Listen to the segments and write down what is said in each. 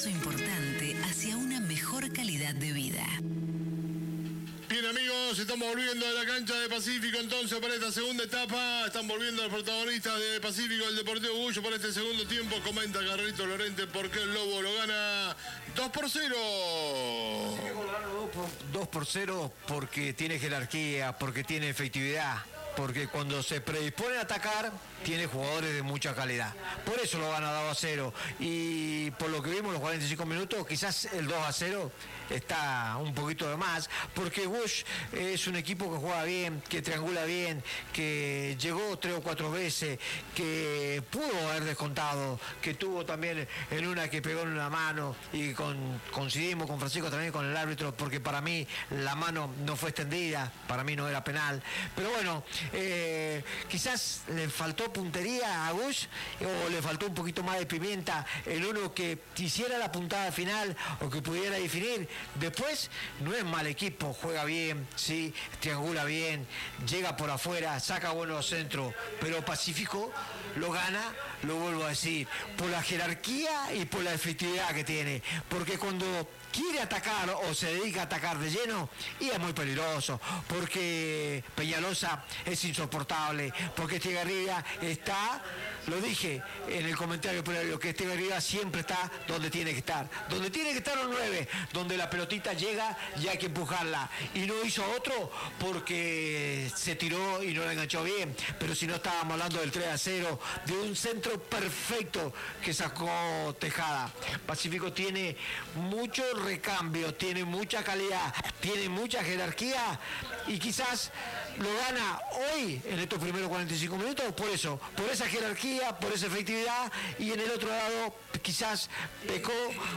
paso importante hacia una mejor calidad de vida. Bien, amigos, estamos volviendo a la cancha de Pacífico entonces para esta segunda etapa. Están volviendo los protagonistas de Pacífico, el Deportivo Cuyo, para este segundo tiempo. Comenta Carlito Lorente por qué el Lobo lo gana 2-0. 2-0 porque tiene jerarquía, porque tiene efectividad, porque cuando se predispone a atacar tiene jugadores de mucha calidad. Por eso lo gana 2-0. Y por lo que vimos los 45 minutos, quizás el 2-0 está un poquito de más, porque Bush es un equipo que juega bien, que triangula bien, que llegó 3 o 4 veces, que pudo haber descontado, que tuvo también en una que pegó en una mano, y coincidimos con Francisco también con el árbitro, porque para mí la mano no fue extendida, para mí no era penal. Pero bueno, quizás le faltó puntería a Bush, o le faltó un poquito más de pimienta en uno que hiciera la puntada final o que pudiera definir. Después no es mal equipo, juega bien, sí, triangula bien, llega por afuera, saca buenos centros, pero Pacífico lo gana, lo vuelvo a decir, por la jerarquía y por la efectividad que tiene, porque cuando quiere atacar o se dedica a atacar de lleno, y es muy peligroso, porque Peñalosa es insoportable, porque Estigarribia está, lo dije en el comentario previo, que Estigarribia siempre está donde tiene que estar los 9, donde la pelotita llega y hay que empujarla, y no hizo otro porque se tiró y no la enganchó bien, pero si no estábamos hablando del 3-0, de un centro perfecto que sacó Tejada. Pacífico tiene mucho recambio, tiene mucha calidad, tiene mucha jerarquía, y quizás lo gana hoy en estos primeros 45 minutos por eso, por esa jerarquía, por esa efectividad, y en el otro lado quizás pecó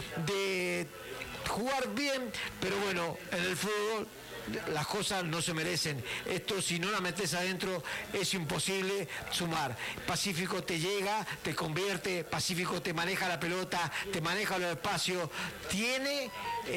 de jugar bien, pero bueno, en el fútbol las cosas no se merecen. Esto, si no la metes adentro, es imposible sumar. Pacífico te llega, te convierte, Pacífico te maneja la pelota, te maneja los espacios, tiene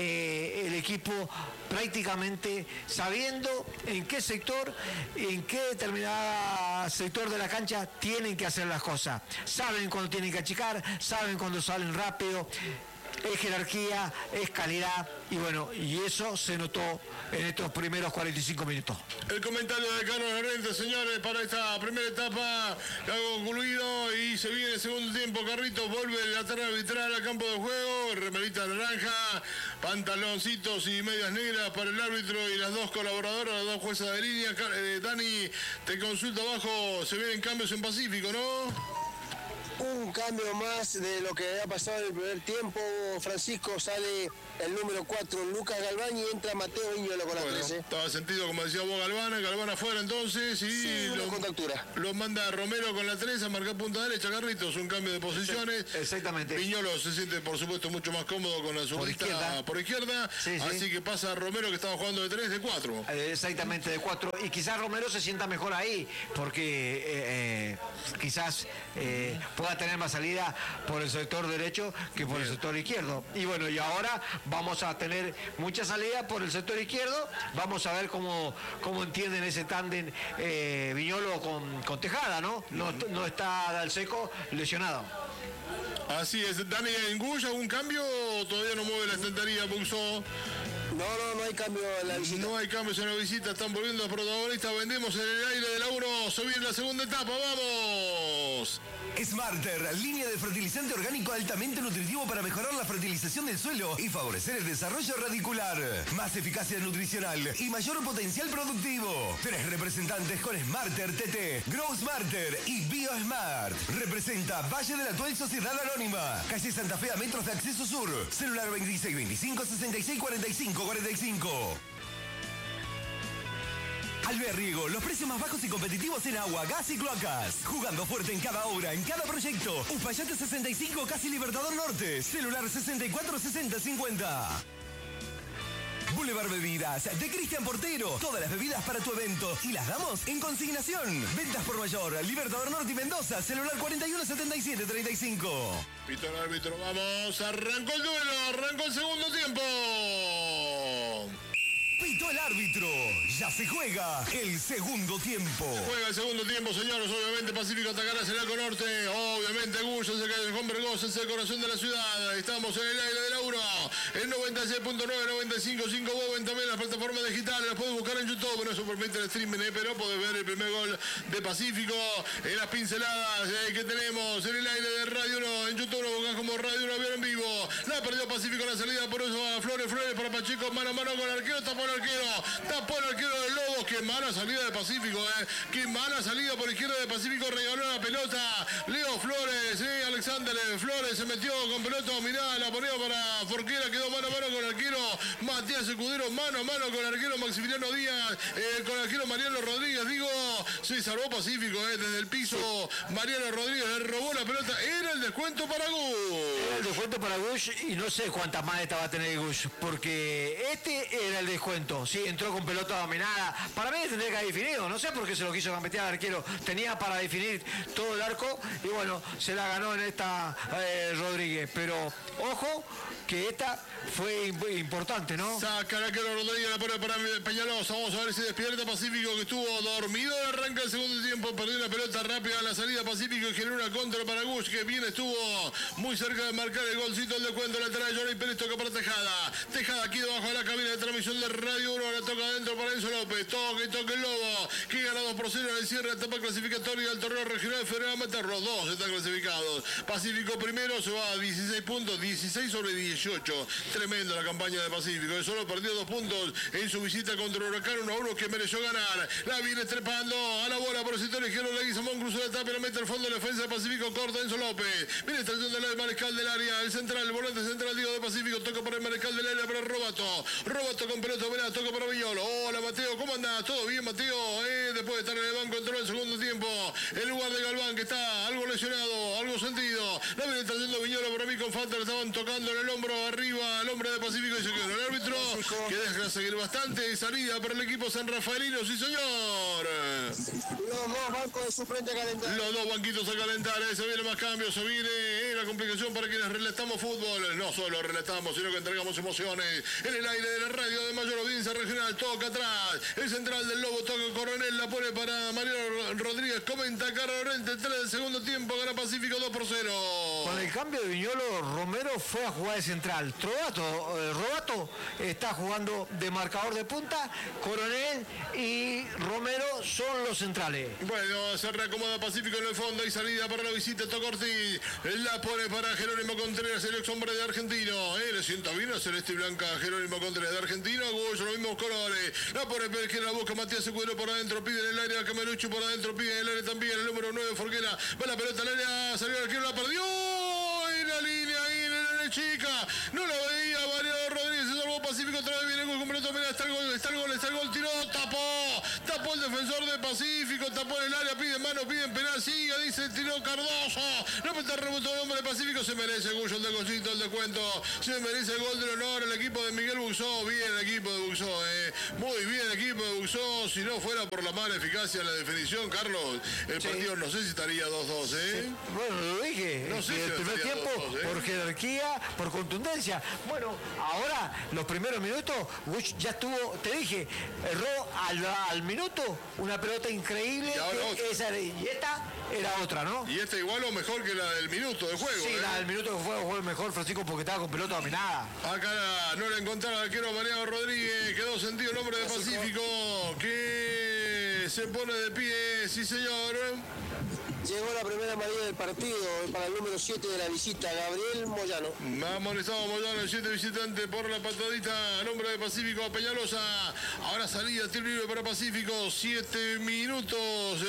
el equipo prácticamente sabiendo en qué sector, en qué determinado sector de la cancha tienen que hacer las cosas. Saben cuando tienen que achicar, saben cuando salen rápido. Es jerarquía, es calidad, y bueno, y eso se notó en estos primeros 45 minutos. El comentario de Carlos Lorente, señores, para esta primera etapa que ha concluido, y se viene el segundo tiempo. Carritos vuelve el lateral arbitral al campo de juego, remerita naranja, pantaloncitos y medias negras para el árbitro y las dos colaboradoras, las dos juezas de línea. Dani, te consulto abajo, se vienen cambios en Pacífico, ¿no? Un cambio más de lo que ha pasado en el primer tiempo. Francisco, sale el número 4, Lucas Galván, y entra Mateo Viñolo con la 13. Estaba sentido, como decía vos, Galván afuera entonces, y sí, lo manda Romero con la 3 a marcar punta derecha. Carlitos, un cambio de posiciones. Exactamente. Viñolo se siente, por supuesto, mucho más cómodo con la zurda por izquierda, sí. Así que pasa Romero, que estaba jugando de 3, de 4. Exactamente, de 4, y quizás Romero se sienta mejor ahí, porque quizás pueda tener más salida por el sector derecho que por el sector izquierdo. Y bueno, y ahora vamos a tener mucha salida por el sector izquierdo. Vamos a ver cómo entienden ese tándem Viñolo con Tejada, ¿no? No está Dalseco lesionado. Así es. Dani, ¿en Guya algún cambio o todavía no mueve la estantería Buxo? No hay cambio en la visita. No hay cambios en la visita, están volviendo los protagonistas. Vendemos en el aire de la 1, se viene la segunda etapa, ¡vamos! Smarter, línea de fertilizante orgánico altamente nutritivo para mejorar la fertilización del suelo y favorecer el desarrollo radicular. Más eficacia nutricional y mayor potencial productivo. 3 representantes con Smarter TT, Grow Smarter y BioSmart. Representa Valle de la Actual Sociedad Anónima, calle Santa Fe a metros de acceso sur. Celular 2625 66 45 45. Alberriego, los precios más bajos y competitivos en agua, gas y cloacas. Jugando fuerte en cada obra, en cada proyecto. Uspallate 65, casi Libertador Norte. Celular 64 60 50. Boulevard Bebidas, de Cristian Portero. Todas las bebidas para tu evento y las damos en consignación. Ventas por mayor, Libertador Norte y Mendoza. Celular 41 77 35. Pito el árbitro, vamos. Arrancó el duelo, arrancó el segundo tiempo. Pitó el árbitro. Ya se juega el segundo tiempo. Juega el segundo tiempo, señores. Obviamente Pacífico atacará hacia el arco norte. Obviamente Gus es el Juan Vergosa, es el corazón de la ciudad. Estamos en el aire de la 1. El 96.9, 95.5 Bowen también en las plataformas digitales. Las puedes buscar en YouTube. No se permite el streaming, pero podés ver el primer gol de Pacífico en las pinceladas que tenemos en el aire de Radio 1. En YouTube lo buscas como Radio 1 Avión en vivo. La perdió Pacífico en la salida, por eso a Flores para Pacheco, mano a mano con el arquero, tapó el arquero del Lobos. Qué mala salida de Pacífico, qué mala salida por izquierda de Pacífico, regaló la pelota Leo Flores, Alexander Flores se metió con pelota, mirá, la ponía para Forquera, quedó mano a mano con el arquero Matías Escudero, mano a mano con el arquero Maximiliano Díaz, con el arquero Mariano Rodríguez, se salvó Pacífico, desde el piso Mariano Rodríguez le robó la pelota, era el descuento para Gus. Era el descuento para Gus y no sé cuántas más esta va a tener Gus, porque este era el descuento, sí, entró con pelota dominada, para mí tendría que haber definido, no sé por qué se lo quiso gambetear al arquero, tenía para definir todo el arco y bueno, se la ganó en esta Rodríguez, pero ojo que esta fue importante, ¿no? Saca el arquero Rodríguez, la pone para Peñalosa, vamos a ver si despierta Pacífico que estuvo dormido, arranca el segundo tiempo, perdió la pelota rápida a la salida Pacífico y generó una contra para Gus, que bien estuvo muy cerca de marcar el golcito, el descuento lateral, Johnny Pérez toca para Tejada aquí debajo de la cabina de transmisión de Radio 1, la toca adentro para Enzo López, toque el Lobo, que gana 2-0 en el cierre de la etapa clasificatoria del torneo regional de Federal Materro, 2 están clasificados, Pacífico primero se va a 16 puntos, 16 sobre 18, tremenda la campaña de Pacífico, que solo perdió 2 puntos en su visita contra el Huracán 1-1 que mereció ganar, la viene trepando a la bola por el sector izquierdo, la Guizamón cruzó la etapa y la mete al fondo de la defensa de Pacífico, corta Enzo López, viene trayendo el mariscal del área, el central, el volante central Diego de Pacífico, toca para el mariscal del área para Robato con pelota, mirá, toca para Viñolo, hola Mateo, ¿cómo andás? ¿Todo bien Mateo? Después de estar en el banco entró el segundo tiempo, en lugar de Galván que está algo lesionado, algo sentido, la viene trayendo Viñolo, para mí con falta le estaban tocando en el hombro arriba al hombre de Pacífico y se quedó el árbitro que deja seguir bastante, salida para el equipo San Rafaelino, sí señor. Los dos bancos de suplente a calentar. Los dos banquitos a calentar, se viene más cambios, se viene la complicación para quienes relatamos fútbol, no solo relatamos, sino que entregamos emociones en el aire de la radio de mayor audiencia regional, toca atrás, el central del Lobo, toca Coronel, la pone para Mariano Rodríguez, comenta Carlos Lorente, 3 del segundo tiempo, gana Pacífico 2-0. Con el cambio de Viñolo, Romero fue a jugar de central, Robato está jugando de marcador de punta, Coronel y Romero son los centrales. Bueno, se reacomoda Pacífico en el fondo y salida para la visita, toca Ortiz, la pone para Jerónimo Contreras, el ex hombre de Argentino, le sienta bien a Celeste y Blanca, Jerónimo Contreras de Argentino, Gus, los mismos colores, la pone Pérez, la busca Matías Escudero por adentro, pide en el área, Camerucho por adentro, pide en el área también, el número 9, Forquera, va la pelota al área, salió el arquero, la perdió, en la línea, ahí en el área chica, no la veía, Mariano Rodríguez, se salvó Pacífico, otra vez viene el gol completo, mira, está el gol, tiró, tapó el defensor de Pacífico, tapó en el área, pide mano, piden penal, siga, dice, tiró Cardoso, no me está rebotando el hombre de Pacífico, se merece Gullo el descuento, el descuento, se merece el gol del honor, el equipo de Miguel Buxó, bien el equipo de Buxó, muy bien el equipo de Buxó, si no fuera por la mala eficacia en la definición, Carlos, el partido no sé si estaría 2-2, Sí. Bueno, lo dije, no sé si el primer tiempo, 2-2, por jerarquía, por contundencia, bueno, ahora, los primeros minutos, Bush ya estuvo, te dije, erró al minuto una pelota increíble, y esta era otra, ¿no? Y esta igual o mejor que la del minuto de juego. Sí, la del minuto de juego fue mejor, Francisco, porque estaba con pelota dominada. Acá no le encontraron al arquero Mariano Rodríguez, quedó sentido el hombre de Pacífico, que se pone de pie, sí señor. Llegó la primera amarilla del partido para el número 7 de la visita, Gabriel Moyano. Ha molestado Moyano, el 7 visitante por la patadita al hombre de Pacífico, Peñalosa. Ahora salida, tiro libre para Pacífico, 7 minutos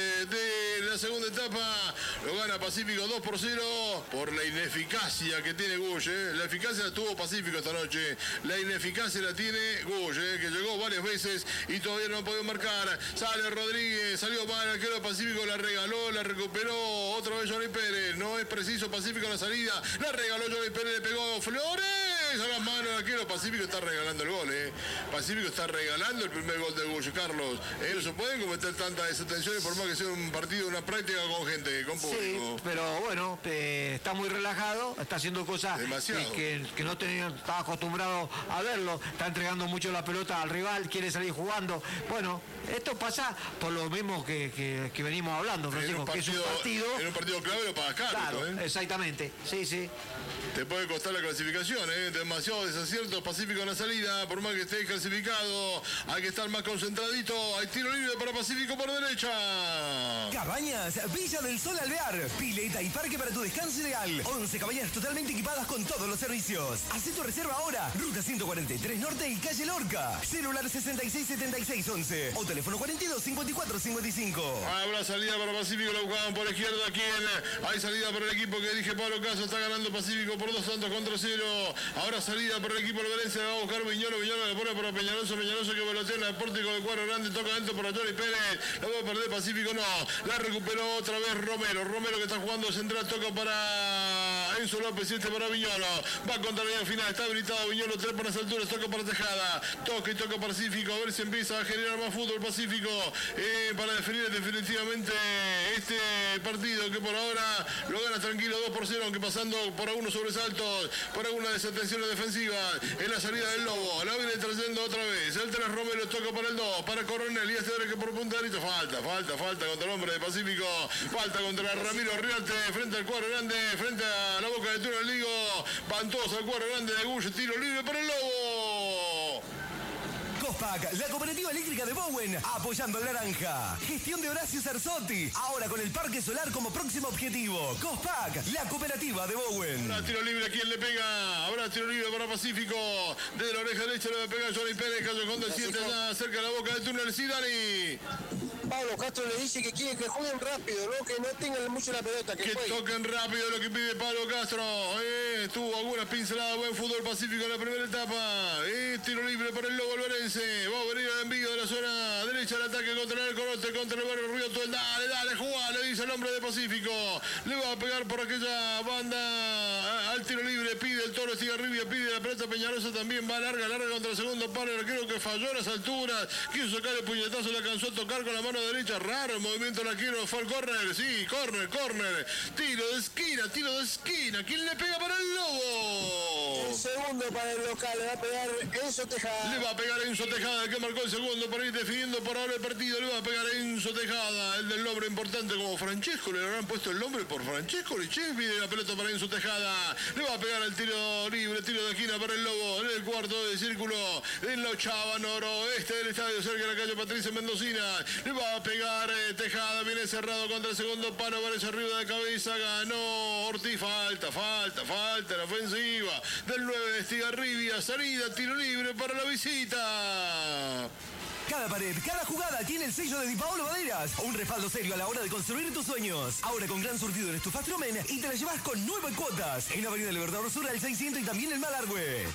de la segunda etapa. Lo gana Pacífico 2-0 por la ineficacia que tiene Gush. La eficacia la tuvo Pacífico esta noche. La ineficacia la tiene Gush, que llegó varias veces y todavía no ha podido marcar. Sale Rodríguez, salió mal, el arquero Pacífico la regaló, la recuperó otra vez Johnny Pérez. No es preciso Pacífico en la salida. La regaló Johnny Pérez, le pegó Flores. cabeza, las manos, el arquero. Pacífico está regalando el gol, Pacífico está regalando el primer gol de Gush, Carlos. No se pueden cometer tantas desatenciones por más que sea un partido, una práctica con gente, con público. Sí, pero bueno, está muy relajado, está haciendo cosas que no estaba acostumbrado a verlo, está entregando mucho la pelota al rival, quiere salir jugando. Bueno, esto pasa por lo mismo que venimos hablando, Francisco, que es un partido. En un partido clave lo pagas caro. Claro, exactamente, sí. Te puede costar la clasificación, demasiado desacierto. Pacífico en la salida, por más que esté clasificado, hay que estar más concentradito. Hay tiro libre para Pacífico por derecha. Cabañas Villa del Sol Alvear, pileta y parque para tu descanso ideal. 11 cabañas totalmente equipadas con todos los servicios. Haz tu reserva ahora. Ruta 143 Norte y calle Lorca. Celular 667611 o teléfono 425455. Habrá salida para Pacífico, lo jugaban por izquierda. ¿Quién? Hay salida para el equipo que dije Pablo Caso, está ganando Pacífico por 2-0. Ahora salida para el equipo de Valencia, va a buscar Viñolo le pone para Peñaloso que velotea en el pórtico de Cuadro Grande, toca adentro para Johnny Pérez, la va a perder Pacífico, no, la recuperó otra vez Romero que está jugando central, toca para Enzo López y para Viñolo, va contra la línea final, está habilitado Viñolo, trepa en las alturas, toca para Tejada, toca Pacífico, a ver si empieza a generar más fútbol Pacífico, para definir definitivamente este partido que por ahora lo gana tranquilo 2-0, aunque pasando por algunos sobresaltos, por algunas desatenciones defensivas en la salida del Lobo, la viene trayendo otra vez, el 3 Romero toca para el 2, para Coronel y que por punta derecha falta contra el hombre de Pacífico, falta contra Ramiro Riarte, frente al Cuadro Grande, frente a la boca de túnel Ligo, Pantosa al Cuadro Grande de Gush, tiro libre para el Lobo. Cospac, la cooperativa eléctrica de Bowen, apoyando al naranja. Gestión de Horacio Sarzotti, ahora con el parque solar como próximo objetivo. Cospac, la cooperativa de Bowen. Habrá tiro libre, ¿quién le pega? Habrá tiro libre para Pacífico. Desde la oreja derecha le va a pegar Johnny Pérez, Callejón del 7, ya cerca de la boca del túnel. Sí, Dani. Pablo Castro le dice que quiere que jueguen rápido, ¿no? Que no tengan mucho la pelota. Que toquen rápido, lo que pide Pablo Castro. Tuvo algunas pinceladas, buen fútbol Pacífico en la primera etapa. Tiro libre para el Lobo Alvarense. Va a venir el envío de la zona derecha, el ataque contra el Corote, contra el barrio Río Tuel. Dale, jugá, le dice el hombre de Pacífico. Le va a pegar por aquella banda al tiro libre. Pide el Toro Estigarribia, pide la pelota Peñalosa también. Va larga contra el segundo palo. Creo que falló a las alturas. Quiso sacar el puñetazo, le alcanzó a tocar con la mano derecha. Raro el movimiento del arquero. Fue al córner. Sí, córner. Tiro de esquina. ¿Quién le pega para el Lobo? El segundo para el local. Le va a pegar Enzo Tejada. Le va a pegar Enzo Tejada, el que marcó el segundo para ir definiendo por ahora el partido. Le va a pegar Enzo Tejada, el del nombre importante como Francesco. Le habrán puesto el nombre por Francesco Lichés. Pide la pelota para Enzo Tejada. Le va a pegar el tiro libre, tiro de esquina para el Lobo. En el cuarto de círculo, en la ochava noroeste del estadio, cerca de la calle Patricia Mendocina. Le va a pegar Tejada, viene cerrado contra el segundo palo, aparece arriba de cabeza, ganó Ortiz. Falta la ofensiva del 9 de Estigarribia. Salida, tiro libre para la visita. Cada pared, cada jugada tiene el sello de Di Paolo Maderas. Un respaldo serio a la hora de construir tus sueños. Ahora con gran surtido en estufas Trumen y te la llevas con 9 cuotas. En Avenida Libertador Sur al 600 y también en Malargüe.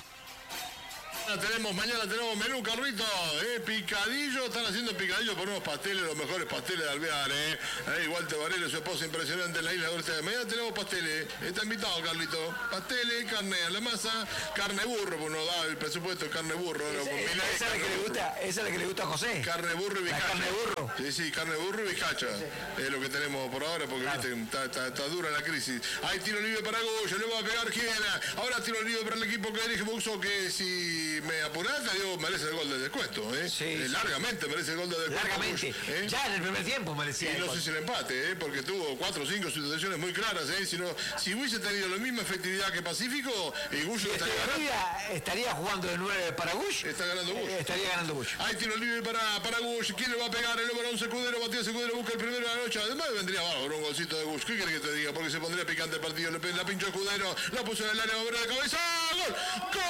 Mañana tenemos menú, Carlito, picadillo, están haciendo picadillo por unos pasteles, los mejores pasteles de Alvear, Walter Varela, su esposa impresionante en la isla Dulce. Mañana tenemos pasteles, está invitado Carlito, pasteles, carne a la masa, carne burro, pues nos da el presupuesto de carne burro. Esa es la que le gusta a José. Carne burro y bizcacha. Carne burro. Sí, carne burro y bizcacha, es lo que tenemos por ahora, porque claro, viste, está dura la crisis. Hay tiro libre para Goyo, le va a pegar quién, ahora tiro libre para el equipo que dirige Buxo, que si me apurás, digo, merece el gol de descuento, Sí. Largamente merece el gol de descuento. Largamente. Ya en el primer tiempo merecía. Y no sé si el empate, porque tuvo 4 o 5 situaciones muy claras, si hubiese tenido la misma efectividad que Pacífico, y Gush estaría jugando de 9 para Gush. Está ganando Gush. Estaría ganando Gush. Hay tiro libre para Gush. ¿Quién le va a pegar? El número 11 Cudero, Matías Cudero busca el primero de la noche. Además vendría bárbaro un golcito de Gush. ¿Qué querés que te diga? Porque se pondría picante el partido. La pinchó Escudero, la puso en el área, va a ver de cabeza. ¡Gol!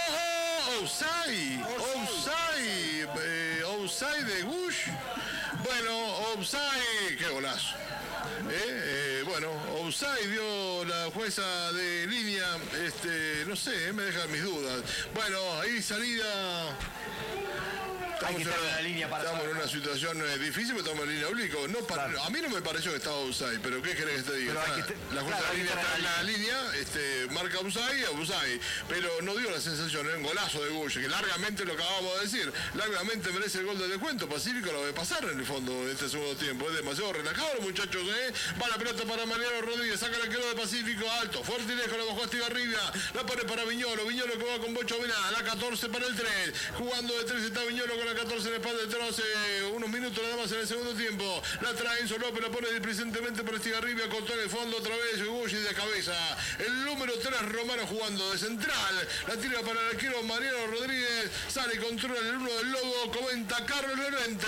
Offside de Gush. Bueno, offside, qué golazo. Bueno, offside dio la jueza de línea, no sé, me deja mis dudas. Bueno, ahí salida hay que estar en la línea para estamos en una situación difícil, pero estamos en línea oblicuo. A mí no me pareció que estaba offside, pero ¿qué querés que te diga? La Junta de Línea está en la línea, marca offside, pero no dio la sensación, un golazo de Gush, que largamente lo acabamos de decir, largamente merece el gol de descuento. Pacífico lo debe pasar en el fondo de este segundo tiempo, es demasiado relajado los muchachos, va la pelota para Mariano Rodríguez, saca el arquero de Pacífico, alto, fuerte y lejos, la bajó a Estigarribia, la pone para Viñolo que va con Bocho Vená, la 14 para el 3, jugando de 3 está Viñolo con la 14 en la espalda del 3, unos minutos nada más en el segundo tiempo, la trae Enzo López, la pone displicentemente para Estigarribia, cortó en el fondo otra vez, Gucci de cabeza, el número 3 Romano jugando de central, la tira para el arquero Mariano Rodríguez, sale y controla el 1 del Lobo, comenta Carlos Llorente.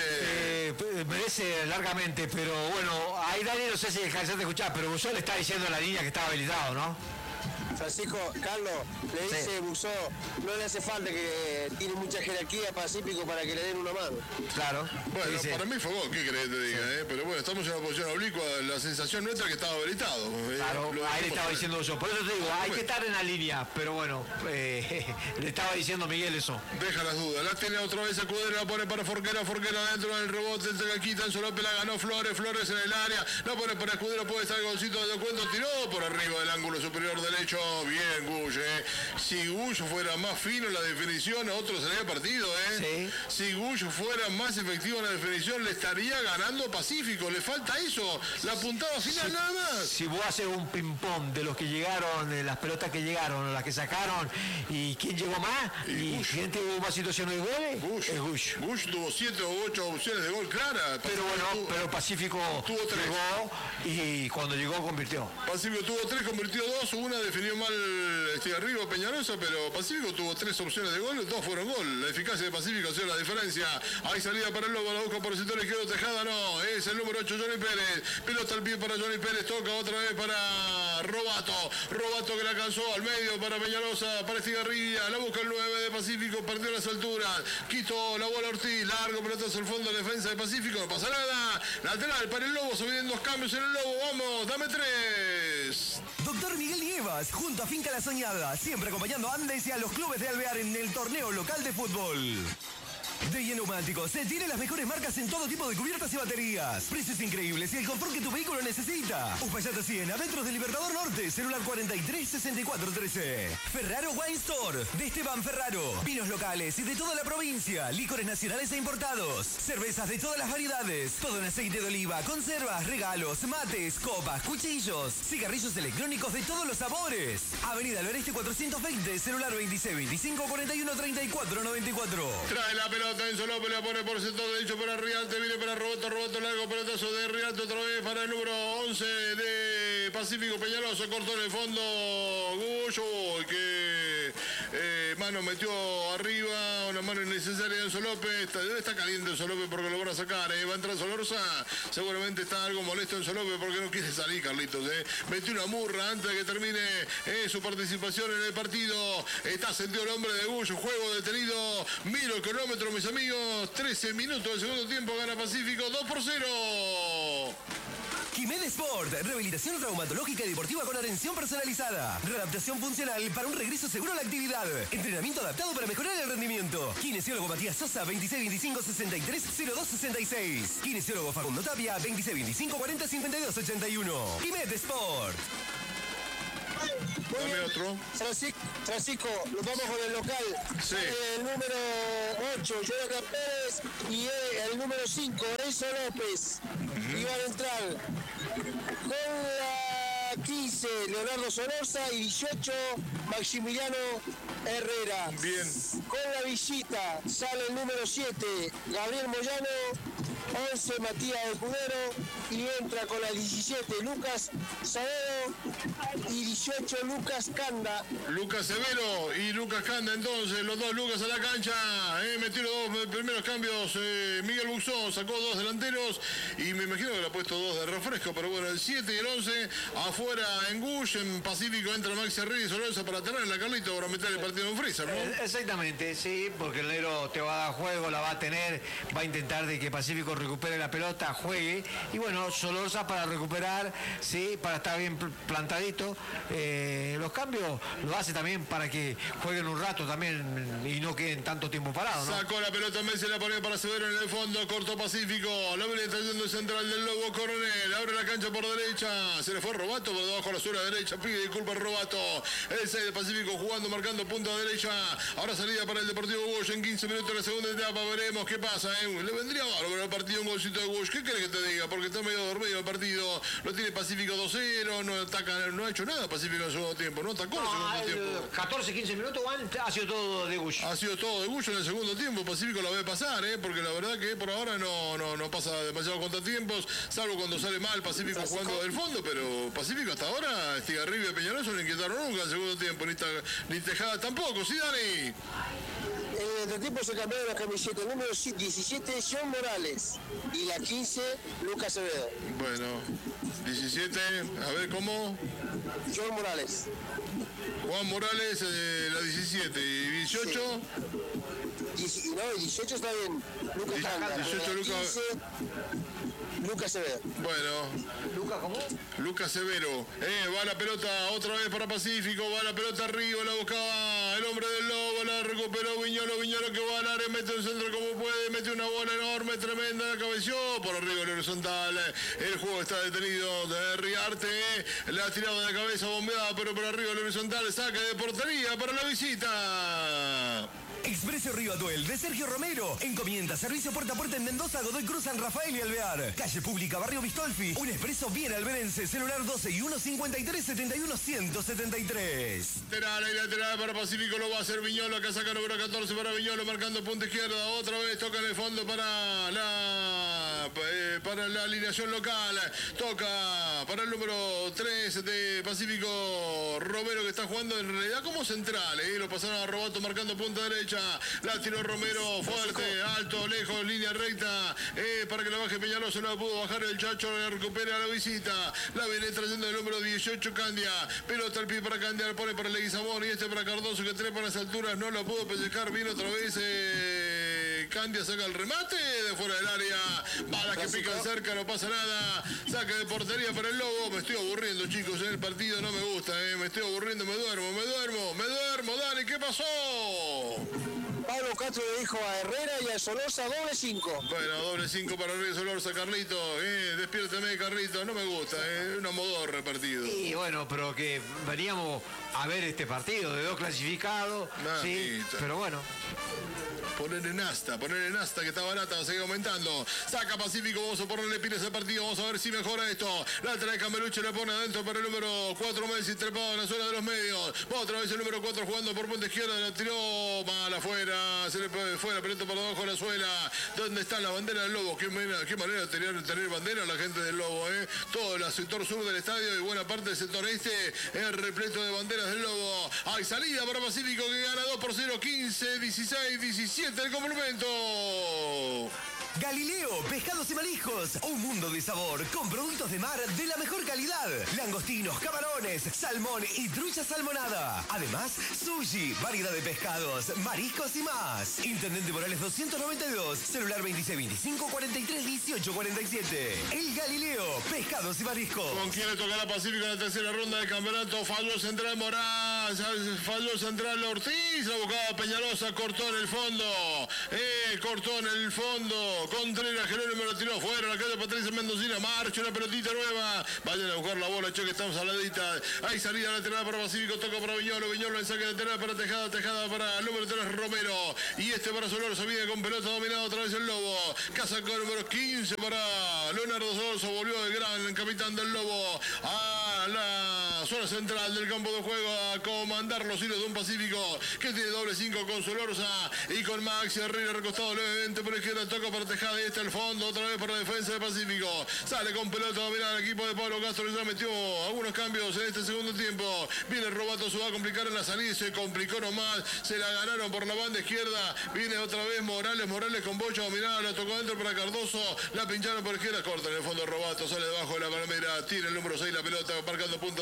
Merece largamente, pero bueno, ahí Dani no sé si alcanzaste a escuchar, pero Busó le está diciendo a la línea que estaba habilitado, ¿no? Francisco, Carlos, le dice Busó, no le hace falta que tiene mucha jerarquía Pacífico para que le den una mano. Claro. Bueno, para mí fue gol, ¿qué querés que te diga? Pero bueno, estamos en una posición oblicua, la sensación nuestra es que estaba habilitado. Claro, ahí le estaba diciendo eso. Por eso te digo, hay que estar en la línea, pero bueno, le estaba diciendo Miguel eso. Deja las dudas, la tiene otra vez Escudero, la pone para Forquera dentro del rebote, se quita, Enzo López la ganó Flores en el área, la pone para Escudero, puede estar el golcito de descuento, tiró por arriba del ángulo superior derecho. Bien, Gush, Si Gush fuera más fino en la definición, a otro sería partido, Sí. Si Gush fuera más efectivo en la definición, le estaría ganando Pacífico. Le falta eso, la puntada final nada más. Si vos haces un ping-pong de los que llegaron, de las pelotas que llegaron, las que sacaron, y quién llegó más, y quién tuvo más situaciones de goles, es Gush. Gush tuvo 7 u 8 opciones de gol claras. Pero bueno, pero Pacífico tuvo 3. Llegó y cuando llegó convirtió. Pacífico tuvo 3, convirtió 2, una definió mal arriba Peñarosa, pero Pacífico tuvo 3 opciones de gol, 2 fueron gol. La eficacia de Pacífico ha sido la diferencia. Hay salida para el Lobo, la busca por el sector izquierdo, Tejada no, es el número 8 Johnny Pérez, pelota al pie para Johnny Pérez, toca otra vez para Robato que la alcanzó al medio para Peñarosa, para Estigarribia, la busca el 9 de Pacífico, perdió las alturas, quitó la bola Ortiz, largo pelotazo al fondo de defensa de Pacífico, no pasa nada, lateral para el Lobo, se vienen 2 cambios en el Lobo, vamos, dame 3. Doctor Miguel Nievas, junto a Finca La Soñada, siempre acompañando a Andes y a los clubes de Alvear en el torneo local de fútbol. De Neumáticos, se tiene las mejores marcas en todo tipo de cubiertas y baterías. Precios increíbles y el confort que tu vehículo necesita. Uspallata 100, a metros del Libertador Norte, celular 43-6413. Ferraro Wine Store, de Esteban Ferraro. Vinos locales y de toda la provincia. Licores nacionales e importados. Cervezas de todas las variedades. Todo en aceite de oliva, conservas, regalos, mates, copas, cuchillos. Cigarrillos electrónicos de todos los sabores. Avenida del Oeste 420, celular 2625-413494. Trae la pelota. Enzo López la pone por sector derecho para Rialto, viene para Roboto largo, pelotazo de Rialto otra vez para el número 11 de Pacífico Peñaloso, cortó en el fondo Gullo, que mano metió arriba, una mano innecesaria de Enzo López, está caliente Enzo López porque lo van a sacar, va a entrar Solorza, seguramente está algo molesto Enzo López porque no quiere salir Carlitos, metió una murra antes de que termine su participación en el partido, está sentido el hombre de Gullo, juego detenido, miro el cronómetro, mis amigos, 13 minutos del segundo tiempo, gana Pacífico 2-0. Kimed Sport, rehabilitación traumatológica y deportiva con atención personalizada. Readaptación funcional para un regreso seguro a la actividad. Entrenamiento adaptado para mejorar el rendimiento. Kinesiólogo Matías Sosa, 2625-630266. Kinesiólogo Facundo Tapia, 2625-405281. Kimed Sport. Dame otro. Francisco, nos vamos con el local. Sí. El número 8, Jonathan Pérez, y el número 5, Enzo López. Iban a entrar con la 15, Leonardo Solorza, y 18, Maximiliano Herrera. Bien. Con la visita sale el número 7, Gabriel Moyano, 11, Matías Escudero, y entra con la 17, Lucas Savero, y 18, Lucas Canda. Lucas Severo y Lucas Canda, entonces, los dos Lucas a la cancha, metió los 2 primeros cambios, Miguel Buxó sacó 2 delanteros, y me imagino que le ha puesto 2 de refresco, pero bueno, el 7 y el 11, afuera en Gush, en Pacífico entra Maxi Herrera y Solorza para tener la Carlito para meter el partido en Freezer, ¿no? Exactamente, sí, porque el negro te va a dar juego, la va a tener, va a intentar de que Pacífico recupere la pelota, juegue. Y bueno, Solorza para recuperar, sí, para estar bien plantadito. Los cambios lo hace también para que jueguen un rato también y no queden tanto tiempo parados, ¿no? Sacó la pelota Messi, la ponía para Severo en el fondo, corto Pacífico, la viene trayendo el central del Lobo Coronel, abre la cancha por derecha, se le fue Robato por debajo a la suela derecha, pide disculpas Robato, el 6 de Pacífico jugando, marcando punta derecha, ahora salida para el Deportivo Bosch en 15 minutos de la segunda etapa, veremos qué pasa, le vendría bárbaro el partido un golcito de Bosch, ¿qué querés que te diga? Porque está medio dormido el partido, lo tiene Pacífico 2-0, no ataca, no ha hecho nada Pacífico en el segundo tiempo, no atacó en el segundo tiempo. 14, 15 minutos, Juan, ha sido todo de Bush. Ha sido todo de Bullo en el segundo tiempo. Pacífico la ve pasar, porque la verdad que por ahora no pasa demasiados contratiempos, salvo cuando sale mal Pacífico jugando del fondo, pero Pacífico hasta ahora, Estigarribia y Peñalosa no inquietaron nunca en el segundo tiempo, ni Tejada tampoco, ¿sí, Dani? En el entretiempo se cambiaron las camisetas. Número 17, John Morales. Y la 15, Lucas Acevedo. Bueno, 17, a ver cómo. John Morales. Juan Morales, la 17. ¿Y 18? No, 18 está bien. Lucas Tanda. 18 Lucas. Lucas Severo. Bueno. ¿Lucas cómo? Lucas Severo. Va la pelota otra vez para Pacífico. Va la pelota arriba. La buscaba el hombre del Lobo. La recuperó Viñolo. Viñolo que va al área. Mete un centro como puede. Mete una bola enorme, tremenda. La cabeció por arriba el horizontal. El juego está detenido de Riarte. La ha tirado de la cabeza bombeada, pero por arriba el horizontal. Saca de portería para la visita. Expreso Río Atuel de Sergio Romero. Encomienda servicio puerta a puerta en Mendoza, Godoy Cruz, San Rafael y Alvear. Calle Pública, Barrio Bistolfi. Un expreso bien alberense. Celular 12 y 153 71 173. Lateral para Pacífico. Lo va a hacer Viñolo. Acá saca número 14 para Viñolo. Marcando punta izquierda. Otra vez toca en el fondo para la alineación local. Toca para el número 3 de Pacífico Romero, que está jugando en realidad como central. Lo pasaron a Robato marcando punta derecha. La tiró Romero fuerte, alto, lejos, línea recta, para que la baje Peñalosa. No la pudo bajar el Chacho, la recupera la visita. La viene trayendo el número 18 Candia. Pelota al pie para Candia, la pone para Leguizamón y para Cardoso, que trepa a las alturas. No la pudo pellejar bien otra vez. Candia saca el remate de fuera del área. Balas que pican cerca, no pasa nada. Saca de portería para el Lobo. Me estoy aburriendo, chicos, en el partido no me gusta. Me estoy aburriendo, me duermo. Dani, ¿qué pasó? Pablo Castro le dijo a Herrera y a Solorza doble 5. Bueno, doble 5 para Río Solorza, Carlito. Despiértame, Carlito. No me gusta, una modorra el partido. Y bueno, pero que veníamos a ver este partido de dos clasificados. Sí, pero bueno. Poner en asta, que está barata, va a seguir aumentando. Saca Pacífico, vamos a ponerle pilas al partido, vamos a ver si mejora esto. La trae Cameluche, la pone adentro para el número 4, Messi, trepado en la zona de los medios. Va otra vez el número 4 jugando por punta izquierda, la tiró mal afuera, se le fue la pelota por debajo de la suela. ¿Dónde está la bandera del Lobo? Qué manera de tener bandera la gente del Lobo, Todo el sector sur del estadio y buena parte del sector este es repleto de banderas del Lobo. Hay salida para Pacífico que gana 2-0, 15, 16, 17 el complemento. Galileo, pescados y mariscos. Un mundo de sabor con productos de mar de la mejor calidad. Langostinos, camarones, salmón y trucha salmonada. Además, sushi, variedad de pescados, mariscos y más. Intendente Morales 292, celular 2625 43 18 47. El Galileo, pescados y mariscos. ¿Con quién le tocará Pacífico en la tercera ronda del campeonato? Falló central Morán, falló central Ortiz, la buscaba Peñalosa, cortó en el fondo. Contreras, Jerónimo lo tiró fuera, la calle Patricia Mendocina, marcha una pelotita nueva. Vayan a buscar la bola, che, que estamos a la ladita. Hay salida lateral para Pacífico, toca para Viñolo, en saque lateral para Tejada para el número 3 Romero. Y para Solorza, viene con pelota dominada otra vez el Lobo. Casa con el número 15 para Leonardo Solorza, volvió el gran capitán del Lobo a la zona central del campo de juego a comandar los hilos de un Pacífico que tiene doble 5 con Solorza y con Maxi Herrera recostado levemente por la izquierda, toca para Tejada y el fondo, otra vez para la defensa de Pacífico. Sale con pelota dominada el equipo de Pablo Castro, que ya metió algunos cambios en este segundo tiempo. Viene Robato, se va a complicar en la salida, se complicó nomás, se la ganaron por la banda izquierda. Viene otra vez Morales con bocha dominada, la tocó dentro para Cardoso, la pincharon por izquierda, corta en el fondo Robato, sale debajo de la palmera, tira el número 6 la pelota, marcando punta derecha, toca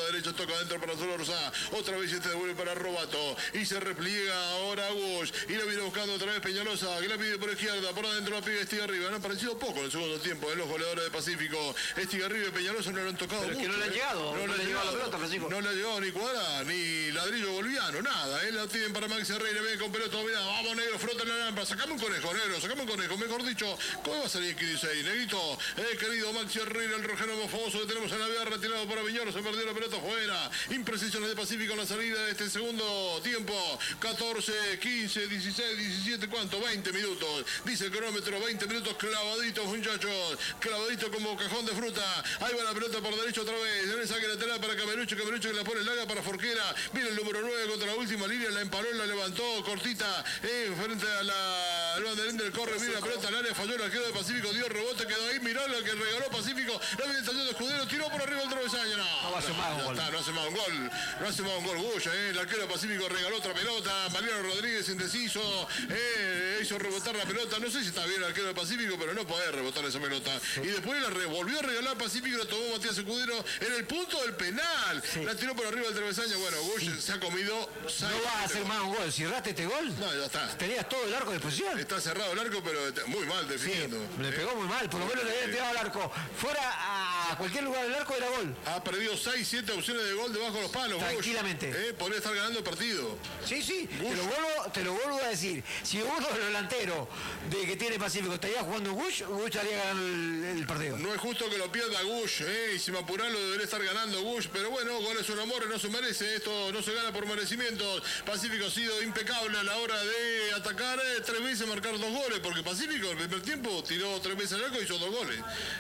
toca adentro para Solorza. Otra vez este devuelve para Robato. Y se repliega ahora Bush. Y la viene buscando otra vez Peñalosa, que la pide por izquierda. Por adentro la pide Estigarribia. Han aparecido poco en el segundo tiempo en los goleadores de Pacífico. Estigarribia y Peñalosa no le han tocado Pero es mucho. que no le ha llegado. No le ha llegado la pelota, Francisco. No le ha llegado ni Cuadra, ni ladrillo boliviano, nada. La tienen para Maxi Herrera. Viene con pelota. Mira, vamos, negro, frota en la lámpara. Sacame un conejo, negro. Sacame un conejo. Mejor dicho, ¿cómo va a salir 15-6? Negrito, querido Maxi Herrera, el rojano mofoso que tenemos en la vía, retirado para Viñolo. Se perdió la pelota fuera. Imprecisiones de Pacífico en la salida de este segundo tiempo. 14, 15, 16, 17, ¿cuánto? 20 minutos. Dice el cronómetro, 20 minutos clavaditos, muchachos. Clavadito como cajón de fruta. Ahí va la pelota por derecho otra vez. En el saque lateral para Camerucho que la pone larga para Forquera. Viene el número 9 contra la última línea. La emparó, la levantó cortita frente al banderín del corre. Mira la pelota al área, falló el arquero de Pacífico. Dio rebote, quedó ahí. Mirá lo que regaló Pacífico. La viene estación de Escudero. Tiró por arriba el travesaño. No hace más un gol. No hace más un gol. No hace más un gol. Gulla, el arquero de Pacífico regaló otra pelota. Mariano Rodríguez indeciso. Hizo rebotar la pelota. No sé si está bien el arquero de Pacífico, pero no puede rebotar esa pelota. Y después la volvió a regalar Pacífico. La tomó Matías Escudero en el punto del penal. Sí. La tiró por arriba del travesaño. Bueno, Gulla se ha comido. No va a hacer más un gol. Si erraste este gol, no, ya está. Tenías todo el arco de posición. Está cerrado el arco, pero muy mal definiendo. Sí, le pegó muy mal. Por lo menos le había tirado al arco. Fuera a cualquier lugar del arco era gol. Ha perdido 6, 7 opciones de gol debajo de los palos. Tranquilamente. Podría estar ganando el partido. Sí. Te lo vuelvo a decir. Si uno de los delanteros de que tiene Pacífico estaría jugando Gush estaría ganando el partido. No es justo que lo pierda Gush. Y si me apuran lo debería estar ganando Gush. Pero bueno, goles son amores, no se merece. Esto no se gana por merecimientos. Pacífico ha sido impecable a la hora de atacar. 3 veces marcar 2 goles. Porque Pacífico el primer tiempo tiró 3 veces al arco y hizo 2 goles.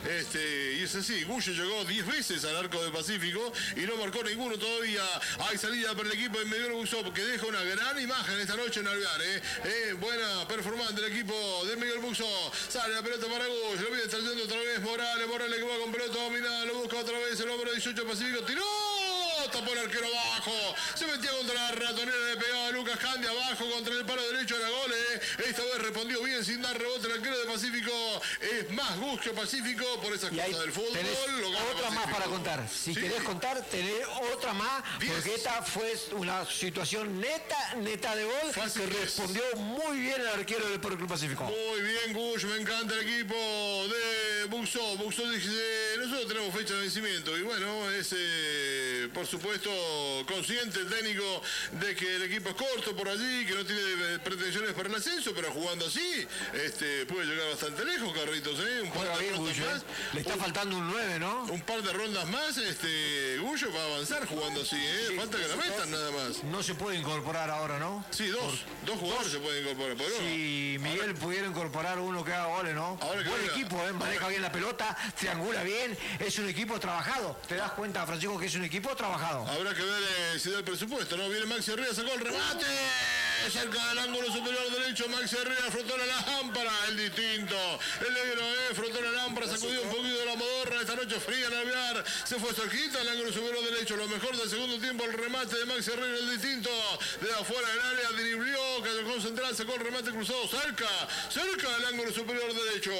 Y es así. Gush llegó 10 veces al arco de Pacífico y no marcó ninguno todavía. Hay salida para el equipo de Miguel Buxó, que deja una gran imagen esta noche en Alvear. Buena performance del equipo de Miguel Buxó. Sale la pelota para Gush, lo viene trayendo otra vez Morales que va con pelota dominada, lo busca otra vez el número 18 Pacífico, tiró, tapó el arquero abajo, se metía contra la ratonera, le pegaba a Lucas Candia abajo contra el palo derecho, era gol. Esta vez respondió bien sin dar rebote el arquero de Pacífico. Es más Gush que Pacífico por esas cosas del fútbol. Otra más para contar. Si querés contar, tenés otra más, porque esta fue una situación neta de gol que respondió muy bien el arquero del Club Pacífico. Muy bien, Gush, me encanta el equipo de Buxó. Buxó dice, nosotros tenemos fecha de vencimiento y bueno, es por supuesto consciente el técnico de que el equipo es corto por allí, que no tiene pretensiones para el ascenso, pero jugando así puede llegar bastante lejos, Carritos. Un par de rondas más. Le está faltando un 9, ¿no? Un par de rondas más, Gullo va a avanzar jugando así, falta que la metan nada más. No se puede incorporar ahora, ¿no? Sí, dos jugadores se pueden incorporar. Si Miguel pudiera incorporar uno que haga goles, ¿no? Buen equipo, maneja bien la pelota, triangula bien, es un equipo trabajado. ¿Te das cuenta, Francisco, que es un equipo trabajado? Habrá que ver si da el presupuesto, ¿no? Viene Maxi Herrera, sacó el remate. Cerca del ángulo superior derecho, Maxi Herrera frotó la lámpara, el distinto. El negro, frotó la lámpara, sacudió un poquito de la modorra. Esta noche fría en Alvear, se fue cerquita al ángulo superior derecho. Lo mejor del segundo tiempo, el remate de Maxi Herrera, el distinto. De afuera del área, driblió, cayó con central, sacó el remate cruzado, cerca del ángulo superior derecho.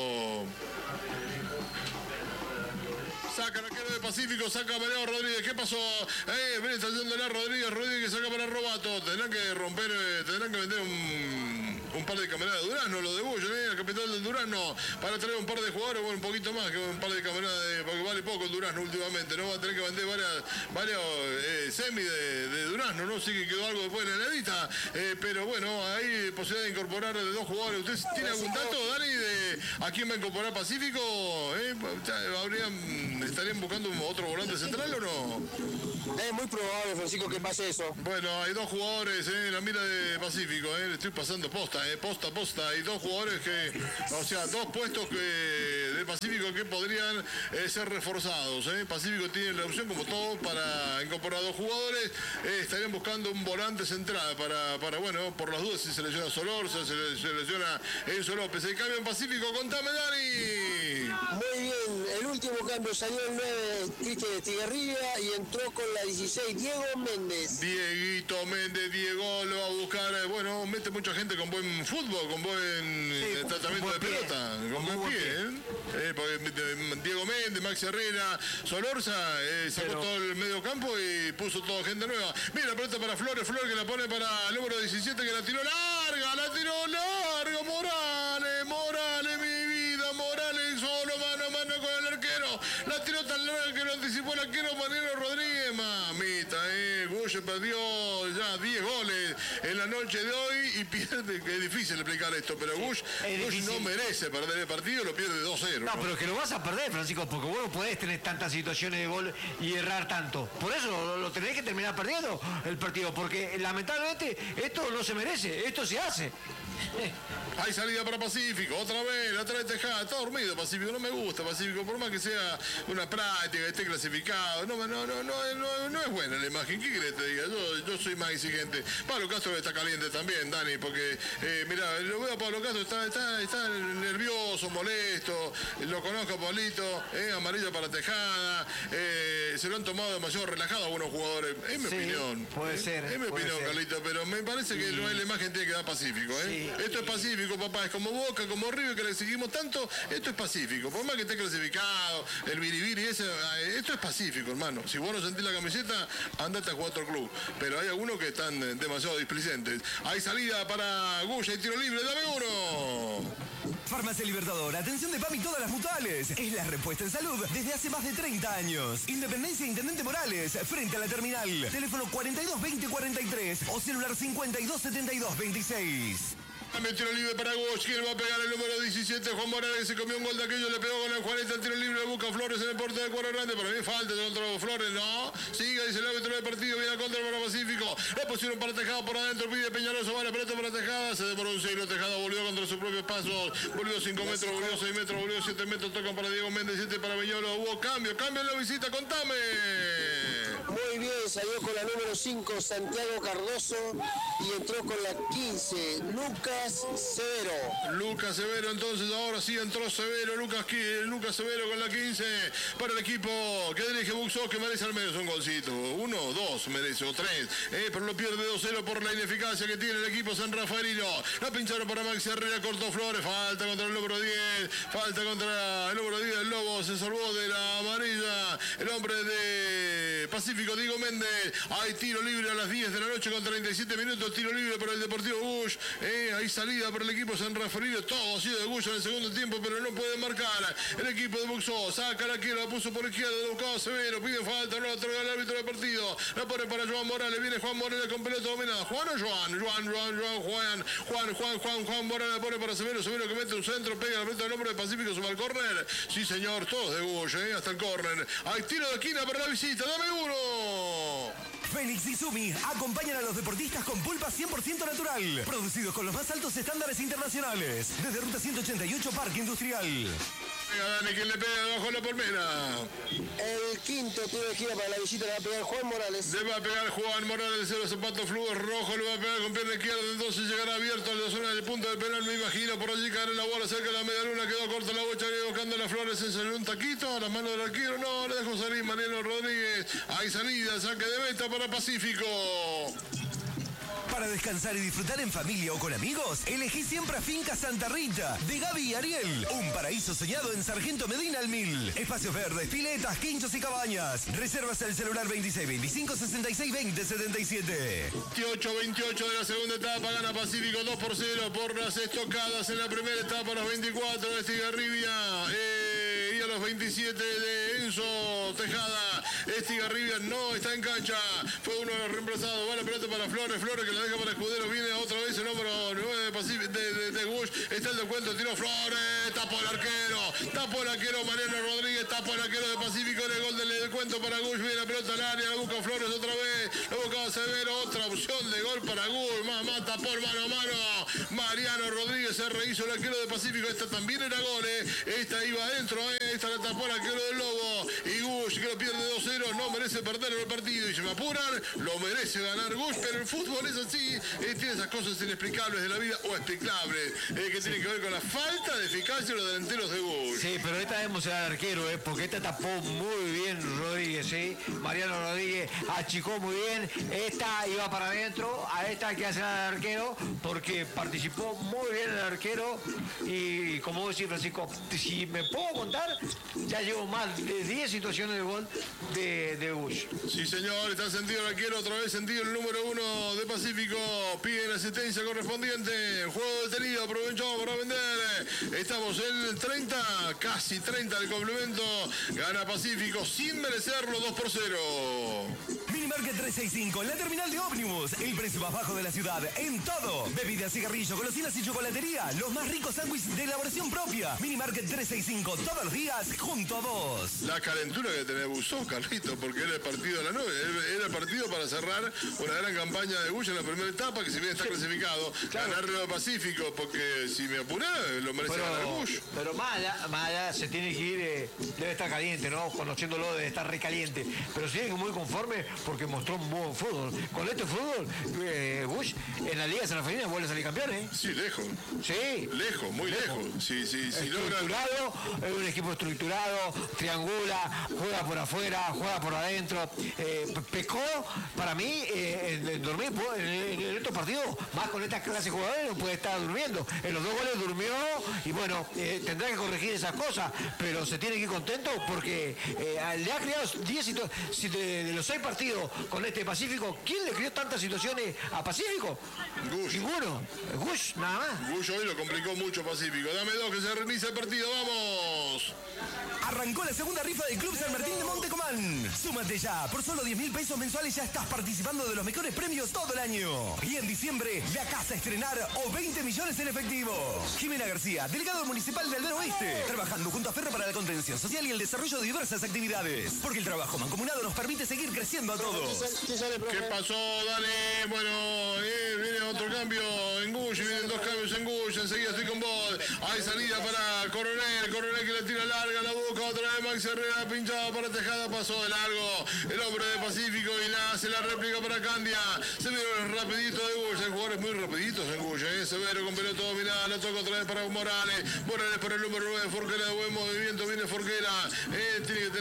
Saca el arquero de Pacífico, saca a Mariano Rodríguez. ¿Qué pasó? Viene trayéndola Rodríguez saca para Robato. Tendrán que vender un par de camaradas de Durazno, lo de Bullo, la capital del Durazno, para traer un par de jugadores, bueno, un poquito más que un par de camaradas, porque vale poco el Durazno últimamente, ¿no? Va a tener que vender varios semi de Durazno, ¿no? Sí que quedó algo después en la heladita, pero bueno, hay posibilidad de incorporar de 2 jugadores. ¿Usted tiene algún dato, Dani, de a quién va a incorporar Pacífico? ¿Estarían buscando otro volante central o no? Es muy probable, Francisco, que pase eso. Bueno, hay 2 jugadores en la mira de Pacífico, le estoy pasando posta. Hay 2 jugadores o sea, 2 puestos de Pacífico que podrían ser reforzados. Pacífico tiene la opción, como todo, para incorporar 2 jugadores. Estarían buscando un volante central para bueno, por las dudas si se lesiona Solorza, se lesiona Enzo López. El cambio en Pacífico, contame, Dani. Muy bien, el último cambio salió el 9, Cristian Estigarribia, y entró con la 16, Diego Méndez. Dieguito Méndez, Diego lo va a buscar, bueno, mete mucha gente con buen fútbol, con buen tratamiento de pelota, con buen pie. Porque Diego Méndez, Maxi Herrera, Solorza sacó todo el medio campo y puso toda gente nueva. Mira, la pelota para Flores que la pone para el número 17 que la tiró larga, Morales, mi vida, Morales solo mano a mano con el arquero. La tiró tan larga que lo anticipó el arquero Mariano Rodríguez. Mamita, Gush perdió ya 10 goles en la noche de hoy y pierde, que es difícil explicar esto, pero Gush no merece perder el partido, lo pierde 2-0. No, pero que lo vas a perder, Francisco, porque vos no podés tener tantas situaciones de gol y errar tanto. Por eso lo tenés que terminar perdiendo el partido, porque lamentablemente esto no se merece, esto se hace. Hay salida para Pacífico, otra vez, la trae Tejada, está dormido Pacífico, no me gusta Pacífico, por más que sea una práctica, esté clasificado, no es buena la imagen, ¿qué querés te diga? Yo soy más exigente. Pablo Castro está caliente también, Dani, porque mirá, lo veo a Pablo Castro, está nervioso, molesto, lo conozco a Pablito, amarilla para Tejada, se lo han tomado demasiado relajado algunos jugadores, es mi opinión. Puede ser. Es mi opinión, Carlito, pero me parece que no es la imagen que tiene que dar Pacífico, Sí. Esto es Pacífico, papá, es como Boca, como River, que le exigimos tanto, esto es Pacífico, por más que esté clasificado, el biribiri ese, esto es Pacífico, hermano. Si vos no sentís la camiseta, andate a jugar a otro club, pero hay algunos que están demasiado displicentes. Hay salida para Gulla y tiro libre, dame uno. Farmacia Libertador, atención de PAMI todas las mutuales. Es la respuesta en salud desde hace más de 30 años. Independencia Intendente Morales, frente a la terminal. Teléfono 422043 o celular 527226. El tiro libre para Gush, ¿quién va a pegar el número 17? Juan Morales se comió un gol de aquello, le pegó con el Juanita, el tiro libre, busca Flores en el porte de Cuadro Grande, para mí falta contra Flores, no, sigue, dice el árbitro del partido, viene a contra para Pacífico, la pusieron para Tejada por adentro, pide Peñaloso, va la pelota para Tejada, se demoró un siglo, Tejada volvió contra sus propios pasos, volvió 5 metros, volvió 6 metros, volvió 7 metros, tocan para Diego Méndez, 7 para Peñolo, hubo cambio en la visita, contame. Muy bien, salió con la número 5 Santiago Cardoso y entró con la 15 Lucas Severo, entonces ahora sí entró Severo, Lucas Severo con la 15 para el equipo que dirige Buxó, que merece al menos un golcito, 1, 2 merece, o 3, pero lo pierde 2-0 por la ineficacia que tiene el equipo San Rafaelino. La pincharon para Maxi Herrera, cortó Flores, falta contra el número 10, falta contra el número 10 del Lobo, se salvó de la amarilla el hombre de Pacífico, Diego Méndez. Hay tiro libre a las 10 de la noche con 37 minutos, tiro libre para el Deportivo Gush, ahí salida para el equipo San Rafaelino, todo ha sido de Gush en el segundo tiempo, pero no puede marcar el equipo de Buxó, saca la quiera, la puso por izquierda, buscaba Severo, pide falta, no la otorga el árbitro del partido, la pone para Juan Morales, viene Juan Morales con pelota dominada, Juan Morales la pone para Severo que mete un centro, pega la pelota del hombre de Pacífico, sube al córner, sí señor, todos de Gush, hasta el córner, hay tiro de esquina para la visita, dame uno. Fénix y Sumi acompañan a los deportistas con pulpa 100% natural, producidos con los más altos estándares internacionales. Desde Ruta 188, Parque Industrial. Venga, Dani, ¿quién le pega debajo de la palmera? El quinto tiro de esquina para la visita, le va a pegar Juan Morales. Le va a pegar Juan Morales, de los zapatos flujos rojos, le va a pegar con pierna izquierda, entonces llegará abierto a la zona del punto del penal, me imagino, por allí caerá la bola cerca de la media luna, quedó corta la bocha, buscando a las Flores, se salió un taquito a las manos del arquero, no, le dejó salir Mariano Rodríguez, hay salida, saque de meta para Pacífico. Para descansar y disfrutar en familia o con amigos, elegí siempre a Finca Santa Rita, de Gaby y Ariel. Un paraíso soñado en Sargento Medina al 1000. Espacios verdes, piletas, quinchos y cabañas. Reservas al celular 26 25 66 20 77. 28-28 de la segunda etapa, gana Pacífico 2-0 por las estocadas en la primera etapa, a los 24 de Estigarribia y a los 27 de Enzo Tejada. Estigarribia no está en cancha, fue uno de los reemplazados, va la pelota para Flores que la deja para Escudero, viene otra vez el número 9 de Gush, está el descuento, tiró Flores, tapó el arquero Mariano Rodríguez, tapó el arquero de Pacífico, en el gol del descuento para Gush, viene la pelota al área, la busca Flores otra vez, la buscaba Severo, otra opción de gol para Gush, más tapó el mano a mano, Mariano Rodríguez se rehizo el arquero de Pacífico, esta también era gol, esta iba adentro, esta la tapó el arquero del Lobo. Y Gush, que lo pierde 2-0, no merece perder el partido. Y se me apuran, lo merece ganar Gush, pero el fútbol es así. Tiene esas cosas inexplicables de la vida, o explicables, que tienen que ver con la falta de eficacia de los delanteros de Gush. Sí, pero esta vemos al arquero, porque esta tapó muy bien Rodríguez, ¿sí? Mariano Rodríguez achicó muy bien. Esta iba para adentro, a esta hay que hacer al arquero, porque participó muy bien el arquero. Y como vos decís, Francisco, si me puedo contar, ya llevo más de 10 situaciones de gol de Bush. Sí, señor, está sentido el arquero, otra vez sentido el número 1 de Pacífico. Pide la asistencia correspondiente. Juego detenido, aprovechado para vender. Estamos en el 30, casi 30 del complemento. Gana Pacífico sin merecerlo, 2-0. Minimarket 365, la terminal de ómnibus. El precio más bajo de la ciudad en todo. Bebidas, cigarrillos, golosinas y chocolatería. Los más ricos sándwiches de elaboración propia. Minimarket 365, todos los días junto a vos. La calentura que tenés Buzón, Carlito, porque era el partido de la noche. Era el partido para cerrar una gran campaña de Bush en la primera etapa, que si bien está clasificado, claro, ganarle a Pacífico, porque si me apuré, lo merece ganar Bush. Pero más allá se tiene que ir, debe estar caliente, ¿no? Conociéndolo debe estar recaliente. Pero sí es muy conforme porque mostró un buen fútbol. Con este fútbol, Bush en la Liga Sanafrina vuelve a salir campeón, ¿eh? Sí, lejos. Sí. Lejos, muy lejos. Sí, estructurado, es un equipo estructurado, triangula, juega por afuera, juega por adentro. Pecó, para mí, en dormir en estos partidos, más con esta clase de jugadores, no puede estar durmiendo. En los 2 goles durmió y bueno, tendrá que corregir esas cosas, pero se tiene que ir contento porque le ha creado 10 de los 6 partidos con este Pacífico. ¿Quién le creó tantas situaciones a Pacífico? Gush. Ninguno. Gush, nada más. Gush hoy lo complicó mucho Pacífico. Dame 2 que se reinicia el partido, vamos. Arrancó la segunda rifa del Club San Martín de Montecomán. Súmate ya. Por solo 10.000 pesos mensuales ya estás participando de los mejores premios todo el año. Y en diciembre, la casa a estrenar o 20 millones en efectivo. Jimena García, delegado municipal de Aldero Oeste. Trabajando junto a Ferro para la contención social y el desarrollo de diversas actividades. Porque el trabajo mancomunado nos permite seguir creciendo a todos. ¿Qué pasó? Dale. Bueno, viene otro cambio en Gush. Vienen 2 cambios en Gush. Enseguida estoy con vos. Hay salida para Coronel. Coronel que la tira larga, la busca otra vez. Max Herrera pinchado para Tejada. Pasó de largo el hombre de Pacífico y la hace la réplica para Candia. Se vieron rapidito de Gush. Hay jugadores muy rapiditos en Gush. Severo con pelota dominada. La toca otra vez para Morales. Morales para el número 9. Forquera de buen movimiento. Viene Forquera. Tiene que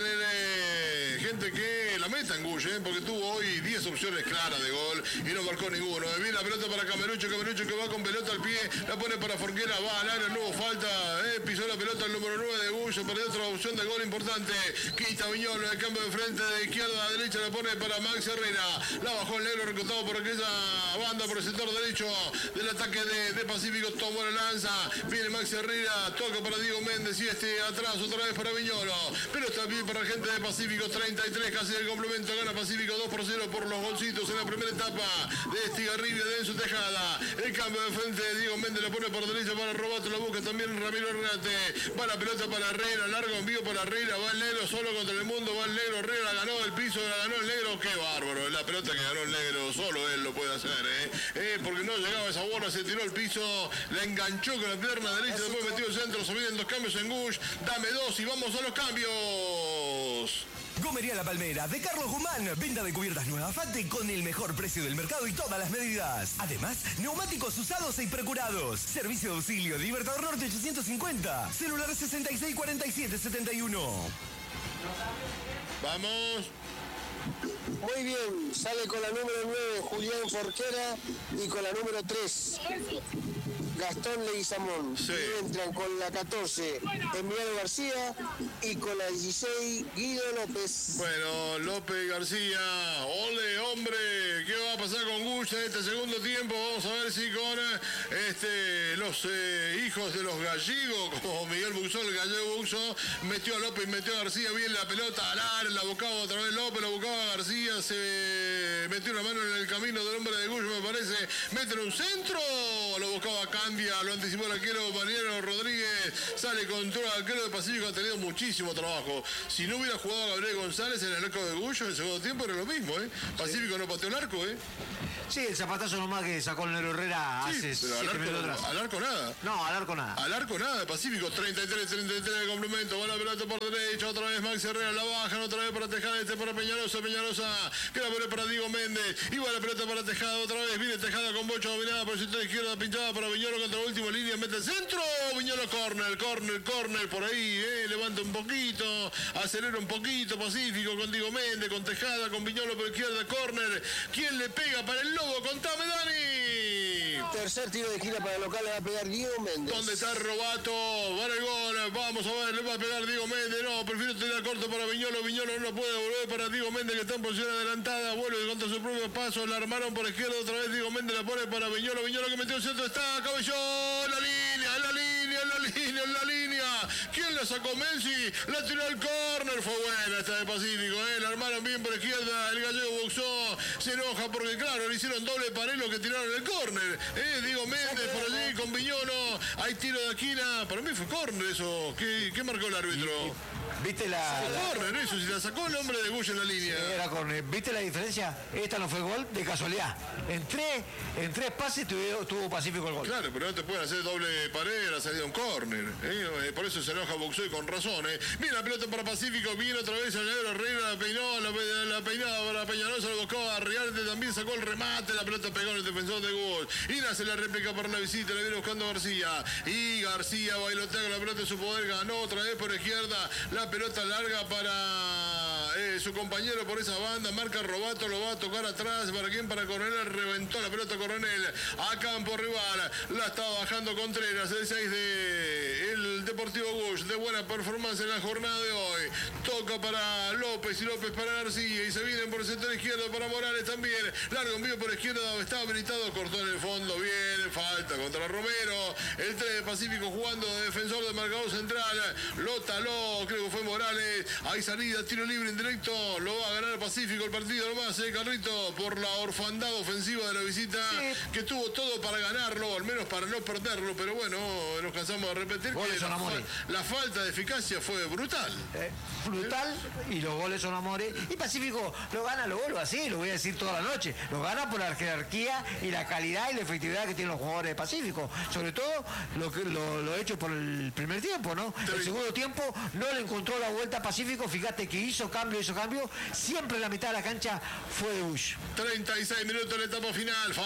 tener gente que la meta en Gush. Porque tuvo hoy 10 opciones claras de gol y no marcó ninguno. Viene la pelota para Camerucho. Camerucho que va con pelota al pie. La pone para Forquera. Va al área. No hubo falta. Pisó la pelota el número 9 de Gush. Perdió otra opción de gol importante. Quita Viñolo. El cambio de frente de izquierda a derecha. La pone para Max Herrera. La bajó el negro recortado por aquella banda por el sector derecho del ataque de Pacífico. Tomó la lanza. Viene Max Herrera. Toca para Diego Méndez. Y atrás otra vez para Viñolo. Pero está bien para gente de Pacífico. 33 casi el complemento. Gana Pacífico 2-0 por los golcitos en la primera etapa de Estigarribia de Enzo Tejada. El cambio de frente de Diego Méndez. La pone por derecha para Robato. La busca también Ramiro Herrate. Va la pelota para Herrera. Largo envío para Herrera. Va el negro solo contra el mundo. Va el negro. Herrera ganó el piso. La ganó el negro. Qué bárbaro. La pelota que ganó el negro. Solo él lo puede hacer. Porque no llegaba esa bola. Se tiró al piso. La enganchó con la pierna derecha. Después metió el centro. Se vienen 2 cambios en Gush. Dame 2 y vamos a los cambios. Gomería La Palmera de Carlos Guzmán. Venta de cubiertas nuevas Fate con el mejor precio del mercado y todas las medidas. Además, neumáticos usados e precurados. Servicio de auxilio de Libertador Norte 850. Celular 664771. Vamos. Muy bien, sale con la número 9 Julián Forquera y con la número 3 Gastón Leguizamón. Sí. Y entran con la 14 Emiliano García y con la 16 Guido López. Bueno, López García, ole hombre, ¿qué va a pasar con Gush en este segundo tiempo? Vamos a ver si con los hijos de los gallegos, como Miguel Buxó, el gallego Buxó, metió a López, metió a García bien la pelota al área, la buscaba otra vez López, la buscaba García, se metió una mano en el camino del hombre de Gush, me parece, mete en un centro, lo buscaba Candia, lo anticipó el arquero Mariano Rodríguez, sale con todo el arquero de Pacífico, ha tenido muchísimo trabajo. Si no hubiera jugado Gabriel González en el arco de Gush en el segundo tiempo era lo mismo, Pacífico no pateó el arco, Sí, el zapatazo nomás que sacó el Nero Herrera hace Sí, pero 7 minutos atrás. al arco nada. No, al arco nada. Al arco nada, Pacífico, 33 de complemento, buena pelota por derecha, otra vez Max Herrera, la bajan, otra vez para Tejada, para Peñalosa, que la pone para Diego Méndez, igual la pelota para Tejada, otra vez viene Tejada con Bocha dominada por el sector izquierda, pinchada para Viñolo contra la última línea, mete el centro, Viñolo corner, por ahí, levanta un poquito, acelera un poquito, Pacífico con Diego Méndez, con Tejada, con Viñolo por izquierda, corner, ¿quién le pega para el Lobo? Contame, Dani. Tercer tiro de esquina para el local, le va a pegar Diego Méndez. ¿Dónde está Robato? Para el gol, vamos a ver, le va a pegar Diego Méndez, no, prefiero tirar corto para Viñolo no lo puede volver para Diego Méndez que está en posición adelantada, vuelve contra su propio paso, la armaron por izquierda, otra vez Diego Méndez la pone para Viñolo que metió el centro, está Cabellón, la línea, ¿quién la sacó? Messi, la tiró al córner, fue buena esta de Pacífico, la armaron bien por izquierda, el gallego boxó, se enoja porque claro, le hicieron doble pared lo que tiraron el córner, Diego Méndez por allí con Viñolo, hay tiro de esquina, para mí fue córner eso, ¿qué marcó el árbitro? ¿Viste Córner, eso, si la sacó el hombre de Bush en la línea. Era córner. ¿Viste la diferencia? Esta no fue gol de casualidad. En tres pases tuvo Pacífico el gol. Claro, pero no te pueden hacer doble pared a la salida de un córner. Por eso se enoja Boxoy con razón. Viene la pelota para Pacífico, viene otra vez el negro Herrera, la peinó, la peinada para Peñalosa, lo buscó a Riarte, también sacó el remate, la pelota pegó en el defensor de Bush. Y hace la réplica para la visita, la viene buscando García. Y García bailotea con la pelota de su poder, ganó otra vez por izquierda, la pelota larga para su compañero por esa banda, marca Robato, lo va a tocar atrás, ¿para quién? Para Coronel, reventó la pelota Coronel a campo rival, la estaba bajando Contreras, el 6 del Deportivo Bush, de buena performance en la jornada de hoy, toca para López y López para García y se vienen por el sector izquierdo para Morales también, largo envío por izquierda, está habilitado, cortó en el fondo, bien, falta contra Romero, el 3 de Pacífico jugando de defensor de marcador central, lo taló, creo que fue Morales, hay salida, tiro libre indirecto, lo va a ganar Pacífico el partido nomás, Carlito, por la orfandad ofensiva de la visita, que tuvo todo para ganarlo, al menos para no perderlo, pero bueno, nos cansamos de repetir goles que la falta de eficacia fue brutal. Brutal, y los goles son amores, y Pacífico lo gana, lo vuelvo así, lo voy a decir toda la noche, lo gana por la jerarquía y la calidad y la efectividad que tienen los jugadores de Pacífico, sobre todo lo hecho por el primer tiempo, ¿no? El segundo tiempo no le encontró la vuelta a Pacífico, fíjate que hizo cambio, siempre en la mitad de la cancha fue de Bush. 36 minutos en la etapa final,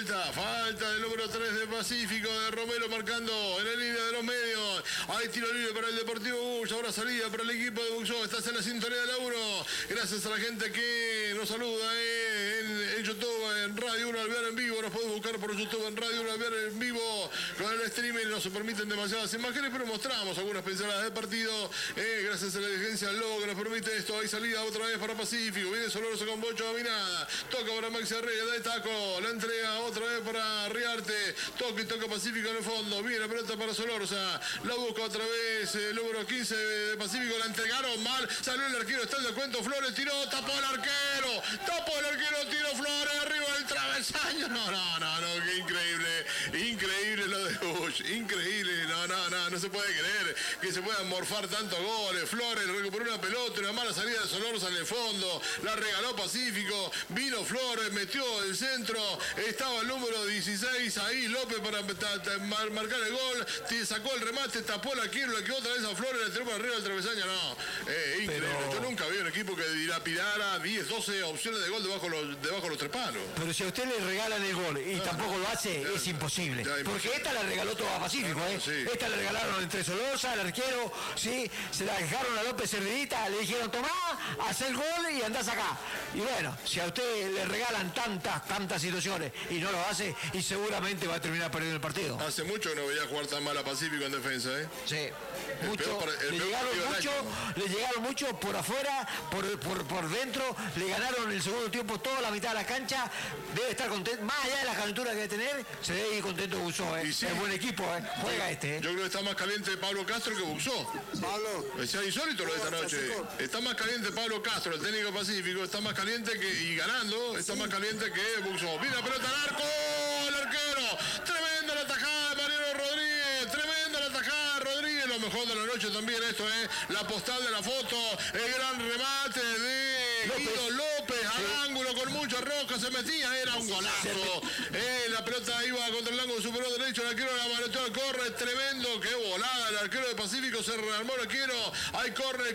falta del número 3 de Pacífico, de Romero marcando en la línea de los medios, hay tiro libre para el Deportivo Bush, ahora salida para el equipo de Buxó, estás en la sintonía de la 1, gracias a la gente que nos saluda en YouTube, en Radio 1 Alvear en vivo, nos podemos buscar por YouTube en Radio 1 Alvear en vivo, con el streaming no se permiten demasiadas imágenes, pero mostramos algunas pinceladas del partido, gracias a la dirigencia del Lobo que nos permite esto, hay salida otra vez para Pacífico, viene Soloroso con Bocho dominada, toca para Max Herrera, de taco, la entrega otra vez para Riarte, toca Pacífico en el fondo, viene la pelota para Solorza, la busca otra vez el número 15 de Pacífico, la entregaron mal, salió el arquero, está el descuento, Flores tiró, tapó el arquero, tiró Flores, arriba del travesaño, no, qué increíble lo de Bush, increíble, no se puede creer que se puedan morfar tantos goles, Flores recuperó una pelota, una mala salida de Solorza en el fondo, la regaló Pacífico, vino Flores, metió el centro, estaba el número 16 ahí, López para marcar el gol, sacó el remate, tapó la quiebra, que otra vez a Flores le tiró para arriba del travesaño, increíble, yo nunca vi un equipo que dilapidara 10, 12 opciones de gol debajo de los tres palos. Pero si a usted le regalan el gol y tampoco lo hace, es imposible. Porque esta la regaló todo a Pacífico, Sí. Esta le regalaron entre Solorza, el arquero, sí, se la dejaron a López Herrerita, le dijeron, tomá, haz el gol y andás acá. Y bueno, si a usted le regalan tantas situaciones y no lo hace, y seguramente va a terminar perdiendo el partido. Hace mucho que no veía jugar tan mal a Pacífico en defensa, Sí. Le llegaron mucho por afuera, por dentro, le ganaron el segundo tiempo toda la mitad de la cancha, debe estar contento, más allá de la calentura que debe tener, se debe ir contento Buxó, Sí. Es buen equipo, juega Yo creo que está más caliente Pablo Castro que Buxó. Pablo. Es insólito lo de esta noche. Está más caliente Pablo Castro, el técnico Pacífico, está más caliente y ganando, está más caliente que Buxó. Mira, pelota al arco, el arquero, tremenda la tajada de Mariano Rodríguez, tremenda la tajada de Rodríguez, lo mejor de la noche también esto, la postal de la foto, el gran remate de Guido López al ángulo con mucha roca, se metía, era un golazo. La pelota iba contra el ángulo superior derecho, el arquero la manoteó al córner, tremendo, qué volada, el arquero de Pacífico se rearmó el arquero, hay córner.